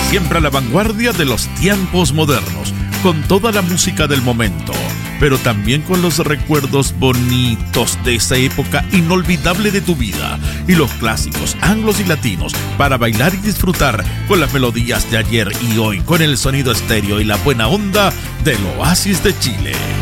siempre a la vanguardia de los tiempos modernos, con toda la música del momento, pero también con los recuerdos bonitos de esa época inolvidable de tu vida y los clásicos anglos y latinos para bailar y disfrutar con las melodías de ayer y hoy, con el sonido estéreo y la buena onda del Oasis de Chile.